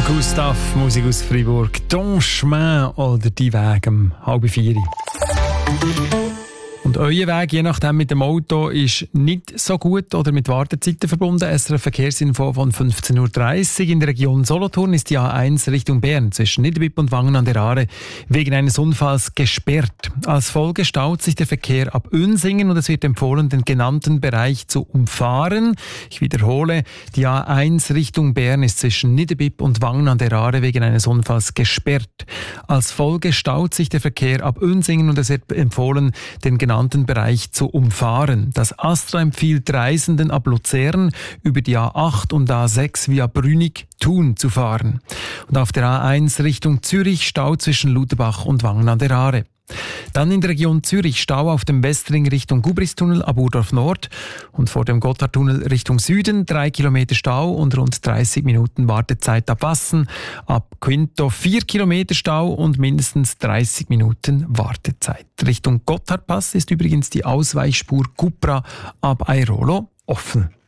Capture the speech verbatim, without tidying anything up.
Gustav, Musik aus Fribourg. «Ton chemin» oder «Die Weg» um halb vier. Und euer Weg, je nachdem mit dem Auto, ist nicht so gut oder mit Wartezeiten verbunden. Es ist eine Verkehrsinfo von fünfzehn Uhr dreißig. In der Region Solothurn ist die A eins Richtung Bern zwischen Niederbipp und Wangen an der Aare wegen eines Unfalls gesperrt. Als Folge staut sich der Verkehr ab Unsingen und es wird empfohlen, den genannten Bereich zu umfahren. Ich wiederhole, die A eins Richtung Bern ist zwischen Niederbipp und Wangen an der Aare wegen eines Unfalls gesperrt. Als Folge staut sich der Verkehr ab Unsingen und es wird empfohlen, den genannten Bereich zu umfahren. Das Astra empfiehlt Reisenden ab Luzern über die A acht und A sechs via Brünig-Thun zu fahren. Und auf der A eins Richtung Zürich Stau zwischen Lutherbach und Wangen an der Aare. Dann in der Region Zürich Stau auf dem Westring Richtung Gubristunnel ab Urdorf Nord und vor dem Gotthardtunnel Richtung Süden drei Kilometer Stau und rund dreißig Minuten Wartezeit ab Wassen. Ab Quinto vier Kilometer Stau und mindestens dreißig Minuten Wartezeit. Richtung Gotthardpass ist übrigens die Ausweichspur Cupra ab Airolo offen.